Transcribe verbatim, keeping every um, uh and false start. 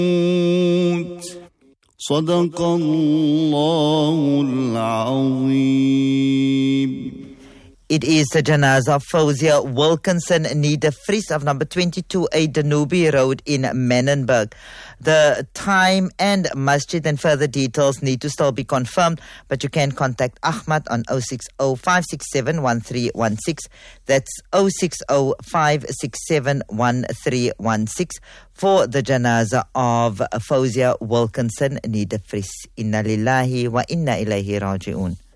صدق الله العظيم. It is the janazah of Fauzia Wilkinson Nida Fries of number twenty-two A Danube Road in Menenberg. The time and masjid and further details need to still be confirmed, but you can contact Ahmad on oh six oh, five six seven, one three one six. That's oh six oh, five six seven, one three one six for the janazah of Fauzia Wilkinson Nida Fries. Inna lillahi wa inna ilayhi raji'un.